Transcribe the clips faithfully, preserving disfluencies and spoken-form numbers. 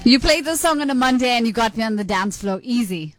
You played this song on a Monday and you got me on the dance floor. Easy.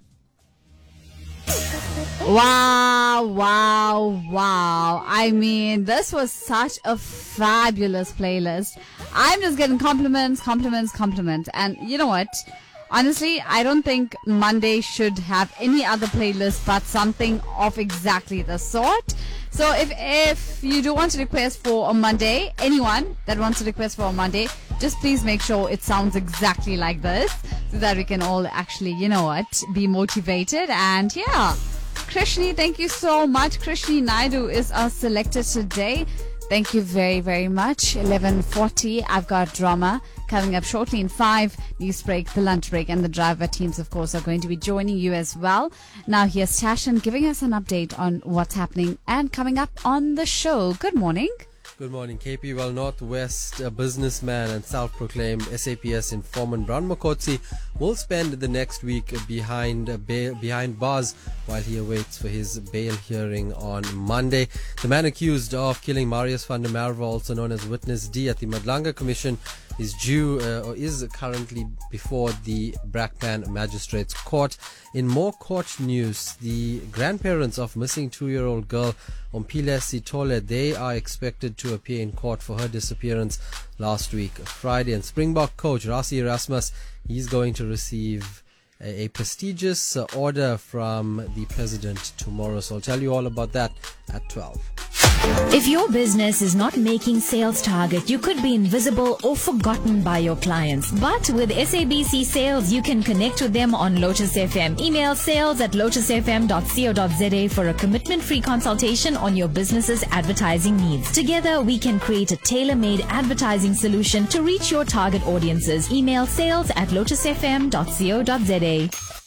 Wow, wow, wow. I mean, this was such a fabulous playlist. I'm just getting compliments, compliments, compliments. And you know what? Honestly, I don't think Monday should have any other playlist but something of exactly the sort. So if if you do want to request for a Monday, anyone that wants to request for a Monday, just please make sure it sounds exactly like this so that we can all actually, you know what, be motivated. And yeah, Krishni, thank you so much. Krishni Naidu is our selector today. Thank you very, very much. eleven forty, I've got drama coming up shortly in five. News break, the lunch break, and the driver teams, of course, are going to be joining you as well. Now, here's Tashan giving us an update on what's happening and coming up on the show. Good morning. Good morning, K P. Well, Northwest uh, businessman and self-proclaimed S A P S informant Bran Makotsi will spend the next week behind uh, bail, behind bars while he awaits for his bail hearing on Monday. The man accused of killing Marius van der Merwe, also known as Witness D, at the Madlanga Commission is due uh, or is currently before the Brakpan Magistrates Court. In more court news, the grandparents of missing two-year-old girl Ompile Sitole, they are expected to appear in court for her disappearance last week, Friday. And Springbok coach Rassie Erasmus, he's going to receive a, a prestigious uh, order from the president tomorrow. So I'll tell you all about that at twelve. If your business is not making sales target, you could be invisible or forgotten by your clients. But with S A B C Sales, you can connect with them on Lotus F M. Email sales at lotus f m dot co dot z a for a commitment-free consultation on your business's advertising needs. Together, we can create a tailor-made advertising solution to reach your target audiences. Email sales at lotus f m dot co dot z a.